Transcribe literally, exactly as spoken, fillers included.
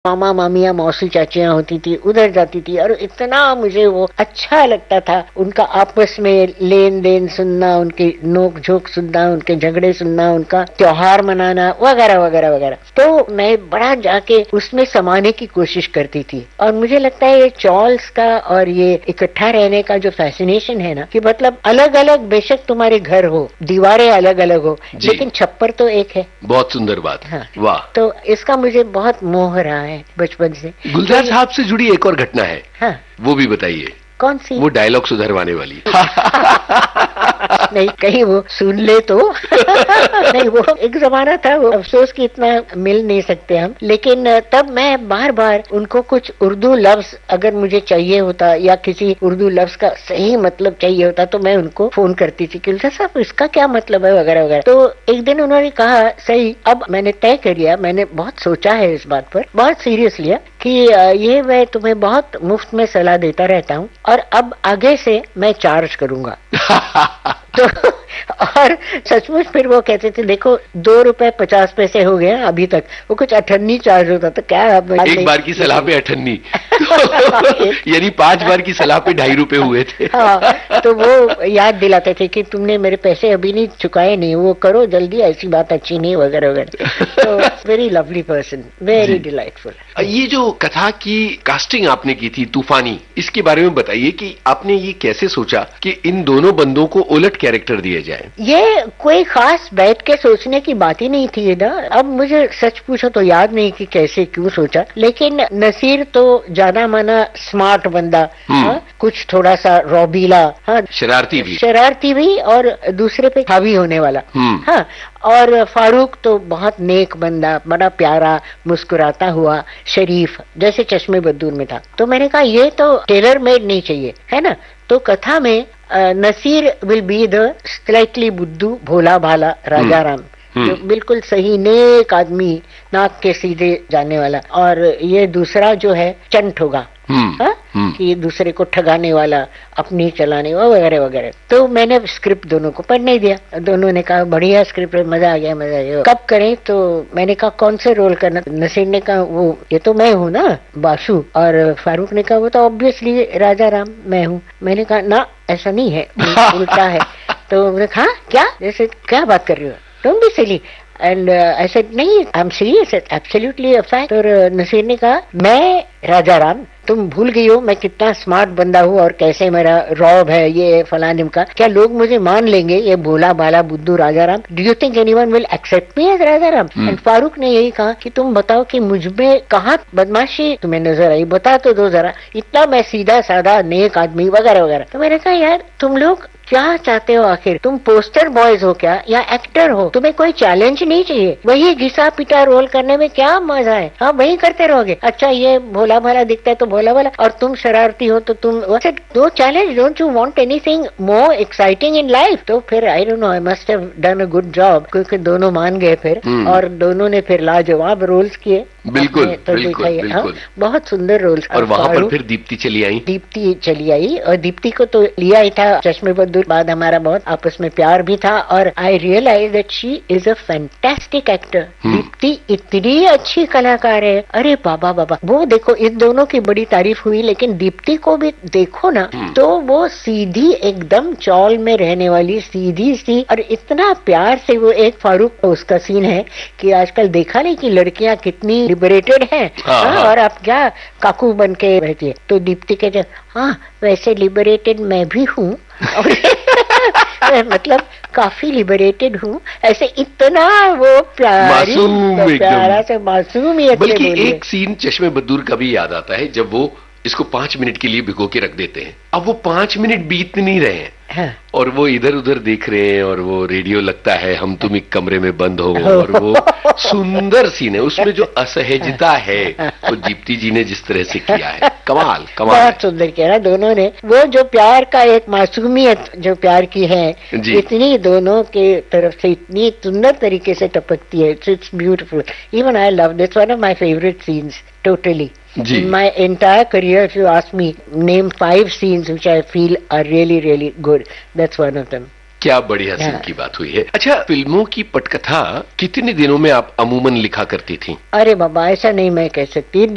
मामा मामियाँ मौसी चाचियाँ होती थी, उधर जाती थी और इतना मुझे वो अच्छा लगता था, उनका आपस में लेन देन सुनना, उनके नोक झोंक सुनना, उनके झगड़े सुनना, उनका त्योहार मनाना वगैरह वगैरह वगैरह। तो मैं बड़ा जाके उसमें समाने की कोशिश करती थी और मुझे लगता है ये चॉल्स का और ये इकट्ठा रहने का जो फैसिनेशन है ना, कि मतलब अलग अलग, बेशक तुम्हारे घर हो, दीवारें अलग अलग हो, लेकिन छप्पर तो एक है। बहुत सुंदर बात। हाँ। वाह। तो इसका मुझे बहुत मोह रहा है बचपन से। गुलजार साहब से जुड़ी एक और घटना है। हाँ। वो भी बताइए। कौन सी? वो डायलॉग सुधरवाने वाली। नहीं, कहीं वो सुन ले तो। नहीं, वो एक जमाना था, वो अफसोस कि इतना मिल नहीं सकते हम, लेकिन तब मैं बार बार उनको कुछ उर्दू लफ्ज अगर मुझे चाहिए होता या किसी उर्दू लफ्ज का सही मतलब चाहिए होता तो मैं उनको फोन करती थी कि साहब इसका क्या मतलब है वगैरह वगैरह। तो एक दिन उन्होंने कहा सही, अब मैंने तय कर लिया, मैंने बहुत सोचा है इस बात पर, बहुत सीरियस लिया कि ये मैं तुम्हें बहुत मुफ्त में सलाह देता रहता हूँ और अब आगे से मैं चार्ज करूंगा। तो और सचमुच फिर वो कहते थे देखो दो रुपए पचास पैसे हो गए अभी तक, वो कुछ अठन्नी चार्ज होता तो क्या अब एक बार की सलाह पे अठन्नी। यानी पांच बार की सलाह पे ढाई रुपए हुए थे। हाँ, तो वो याद दिलाते थे कि तुमने मेरे पैसे अभी नहीं चुकाए, नहीं वो करो जल्दी, ऐसी बात अच्छी नहीं वगैरह वगैरह। तो very lovely person, very delightful. ये जो कथा की कास्टिंग आपने की थी तूफानी, इसके बारे में बताइए कि आपने ये कैसे सोचा कि इन दोनों बंदों को उलट कैरेक्टर दिए जाए। ये कोई खास बैठ के सोचने की बात ही नहीं थी ना। अब मुझे सच पूछो तो याद नहीं कि कैसे क्यों सोचा, लेकिन नसीर तो जाना माना स्मार्ट बंदा, हाँ, कुछ थोड़ा सा रौबीला, हाँ, शरारती भी शरारती भी और दूसरे पे हावी होने वाला, हाँ, और फारूक तो बहुत नेक बंदा, बड़ा प्यारा, मुस्कुराता हुआ, शरीफ, जैसे चश्मे बद्दूर में था। तो मैंने कहा ये तो टेलर मेड नहीं चाहिए, है ना। तो कथा में Naseer will be the slightly बुद्धू, भोला भाला राजा राम, जो बिल्कुल सही नेक आदमी, नाक के सीधे जाने वाला, और ये दूसरा जो है चंट होगा, हाँ, कि दूसरे को ठगाने वाला, अपनी चलाने वाला वगैरह वगैरह। तो मैंने स्क्रिप्ट दोनों को पढ़ने दिया, दोनों ने कहा बढ़िया स्क्रिप्ट है, मजा आ गया मजा आ गया, कब करें। तो मैंने कहा कौन से रोल करना। नसीर ने कहा वो ये तो मैं हूँ ना बासु, और फारूक ने कहा वो तो ऑब्वियसली राजा राम मैं हूँ। मैंने कहा ना ऐसा नहीं है, उल्टा है। तो उन्होंने कहा क्या, जैसे क्या बात कर रही हो, don't be silly. And I said नहीं, I am serious, absolutely a fact. और नसीर ने कहा मैं राजा राम, तुम भूल गई हो मैं कितना स्मार्ट बंदा हूँ और कैसे मेरा रौब है ये फला निमका, क्या लोग मुझे मान लेंगे ये भोला भाला बुद्धू राजा Ram? Do you think anyone will accept me as Raja Ram? And Farooq ने यही कहा कि तुम बताओ कि मुझमें कहाँ बदमाशी तुम्हें नजर आई, बता तो दो जरा, इतना मैं सीधा साधा नेक आदमी वगैरह वगैरह। तो मैंने कहा यार तुम लोग क्या चाहते हो आखिर, तुम पोस्टर बॉयज हो क्या या एक्टर हो, तुम्हें कोई चैलेंज नहीं चाहिए, वही घिसा पिटा रोल करने में क्या मजा है, हाँ वही करते रहोगे। अच्छा ये भोला भाला दिखता है तो भोला भाला, और तुम शरारती हो तो तुम, दो challenge, don't you want anything more exciting in life? तो फिर I don't know, I must have done a good job, क्योंकि दोनों मान गए फिर, और दोनों ने फिर लाजवाब रोल्स किए। बिल्कुल तो बिल्कुल, बिल्कुल। हाँ, बहुत सुंदर रोल्स। और वहाँ पर फिर दीप्ति चली आई। दीप्ति चली आई, और दीप्ति को तो लिया ही था, चश्मे बद्दूर बाद हमारा बहुत आपस में प्यार भी था, और आई realise that she is a fantastic actor. Deepti इतनी अच्छी कलाकार है, अरे बाबा बाबा। वो देखो इन दोनों की बड़ी तारीफ हुई, लेकिन दीप्ति को भी देखो ना, तो वो सीधी एकदम चौल में रहने वाली, सीधी सी, और इतना प्यार से वो, एक फारूक उसका सीन है कि आजकल देखा नहीं कि लड़कियां कितनी लिबरेटेड है, हाँ, और आप क्या काकू बन के रहती है। तो दीप्ति के जो हाँ वैसे लिबरेटेड मैं भी हूँ, मतलब काफी लिबरेटेड हूँ, ऐसे इतना वो प्यारी, प्यारा से मासूमियत। बल्कि एक सीन चश्मे बद्दूर का भी याद आता है, जब वो इसको पांच मिनट के लिए भिगो के रख देते हैं। अब वो पांच मिनट बीत नहीं रहे हैं, हाँ, और वो इधर उधर देख रहे हैं, और वो रेडियो लगता है हम तुम एक कमरे में बंद हो, और वो सुंदर सीन है, उसमें जो असहजता है वो दीप्ति जी ने जिस तरह से किया है, कमाल कमाल, बहुत सुंदर किया ना दोनों ने। वो जो प्यार का एक मासूमियत जो प्यार की है, इतनी दोनों के तरफ से इतनी सुंदर तरीके से टपकती है, it's beautiful. Even I love this, one of my favourite scenes totally. In my entire career, if you ask me, name five scenes which I feel are really, really good. That's one of them. क्या बढ़िया scene की बात हुई है। अच्छा, फिल्मों की पटकथा कितने दिनों में आप अमूमन लिखा करती थी? अरे बाबा ऐसा नहीं मैं कह सकती।